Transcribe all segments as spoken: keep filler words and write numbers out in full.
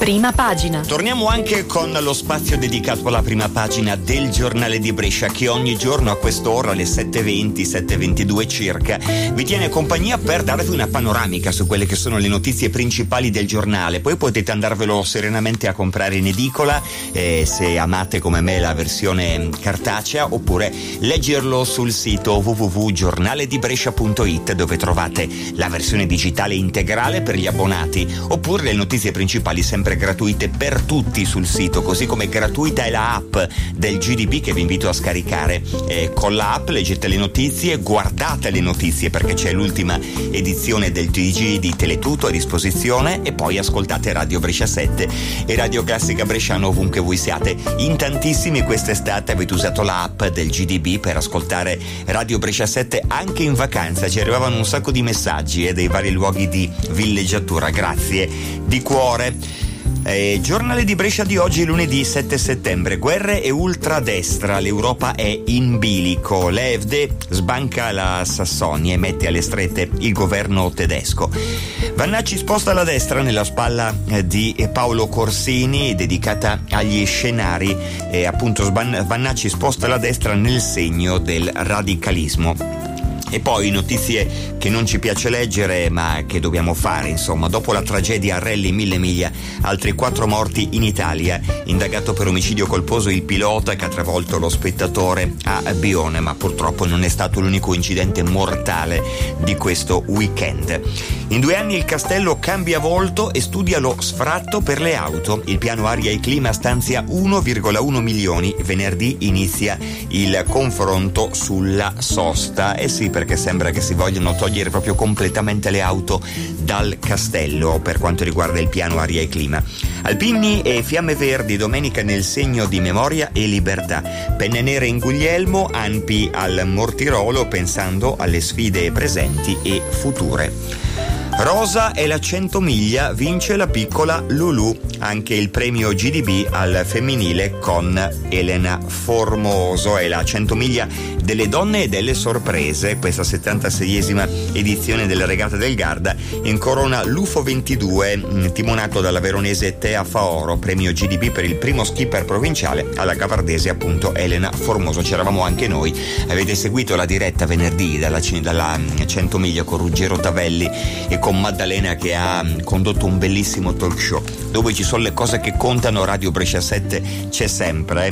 Prima pagina. Torniamo anche con lo spazio dedicato alla prima pagina del Giornale di Brescia, che ogni giorno a quest'ora, alle sette e venti, sette e ventidue circa, vi tiene compagnia per darvi una panoramica su quelle che sono le notizie principali del giornale. Poi potete andarvelo serenamente a comprare in edicola, eh, se amate come me la versione cartacea, oppure leggerlo sul sito w w w punto giornale di brescia punto i t, dove trovate la versione digitale integrale per gli abbonati, oppure le notizie principali sempre gratuite per tutti sul sito, così come gratuita è la app del G D B che vi invito a scaricare. Eh, con la app leggete le notizie, guardate le notizie perché c'è l'ultima edizione del T G di Teletutto a disposizione, e poi ascoltate Radio Brescia sette e Radio Classica Bresciano ovunque voi siate. In tantissimi quest'estate avete usato la app del G D B per ascoltare Radio Brescia sette anche in vacanza. Ci arrivavano un sacco di messaggi e eh, dei vari luoghi di villeggiatura, grazie di cuore. Eh, giornale di Brescia di oggi, lunedì sette settembre. Guerre e ultradestra, l'Europa è in bilico. L'E F D sbanca la Sassonia e mette alle strette il governo tedesco. Vannacci sposta la destra nella spalla eh, di Paolo Corsini, dedicata agli scenari. Eh, appunto Sban- Vannacci sposta la destra nel segno del radicalismo. E poi notizie che non ci piace leggere ma che dobbiamo fare, insomma. Dopo la tragedia a Rally Mille Miglia, altri quattro morti in Italia. Indagato per omicidio colposo il pilota che ha travolto lo spettatore a Bione, ma purtroppo non è stato l'unico incidente mortale di questo weekend. In due anni il Castello cambia volto e studia lo sfratto per le auto. Il piano aria e clima stanzia uno virgola uno milioni. Venerdì inizia il confronto sulla sosta. Eh sì, perché sembra che si vogliono togliere proprio completamente le auto dal Castello per quanto riguarda il piano aria e clima. Alpini e fiamme verdi domenica nel segno di memoria e libertà. Penne nere in Guglielmo, Anpi al Mortirolo, pensando alle sfide presenti e future. Rosa e la cento miglia, vince la piccola Lulu. Anche il premio G D B al femminile con Elena Formoso. È la cento miglia delle donne e delle sorprese, questa settantaseiesima edizione della regata del Garda. In corona l'Ufo ventidue, timonato dalla veronese Tea Faoro, premio G D B per il primo skipper provinciale, alla gavardese appunto Elena Formoso. C'eravamo anche noi. Avete seguito la diretta venerdì dalla, dalla cento miglia con Ruggero Tavelli e con Maddalena, che ha condotto un bellissimo talk show dove ci sono le cose che contano. Radio Brescia sette c'è sempre.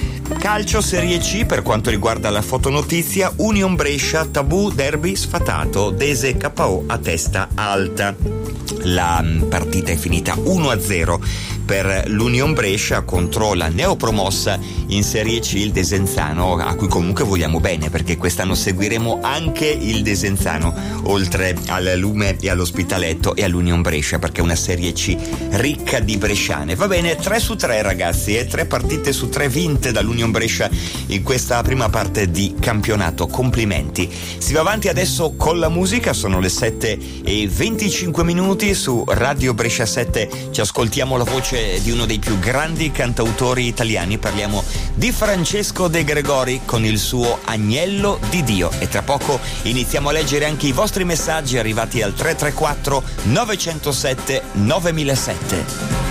Calcio Serie C, per quanto riguarda la fotonotizia, Union Brescia, tabù, derby sfatato, Dese K O a testa alta. La partita è finita uno a zero per l'Union Brescia contro la neopromossa in Serie C, il Desenzano, a cui comunque vogliamo bene perché quest'anno seguiremo anche il Desenzano, oltre al Lume e all'Ospitaletto e all'Union Brescia, perché è una Serie C ricca di bresciane. Va bene, tre su tre ragazzi, e tre partite su tre vinte dall'Union Brescia in questa prima parte di campionato. Complimenti. Si va avanti adesso con la musica, sono le sette e venticinque minuti su Radio Brescia sette. Ci ascoltiamo la voce di uno dei più grandi cantautori italiani. Parliamo di Francesco De Gregori con il suo Agnello di Dio, e tra poco iniziamo a leggere anche i vostri messaggi arrivati al tre tre quattro nove zero sette nove zero zero sette.